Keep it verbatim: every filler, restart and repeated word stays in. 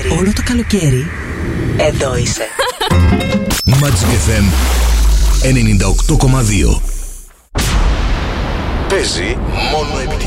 όλο το καλοκαίρι εδώ είσαι. Magic εφ εμ ενενήντα οκτώ κόμμα δύο. Παίζει μόνο επιτυχία.